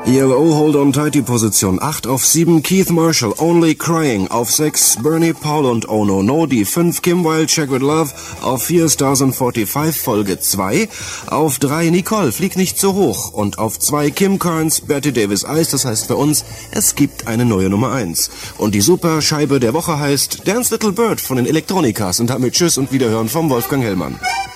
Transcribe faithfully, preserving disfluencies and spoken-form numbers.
E L O Hold On Tight die Position acht. Auf sieben Keith Marshall, Only Crying. Auf sechs Bernie Paul und Oh No No. Die fünf Kim Wilde, Check With Love. Auf vier Stars on forty-five, Folge zwei. Auf drei Nicole, Flieg nicht so hoch. Und auf zwei Kim Carnes, Betty Davis Eyes. Das heißt für uns, es gibt eine neue Nummer eins. Und die Superscheibe der Woche heißt Dance Little Bird von den Elektronikas. Und damit Tschüss und Wiederhören vom Wolfgang Hellmann.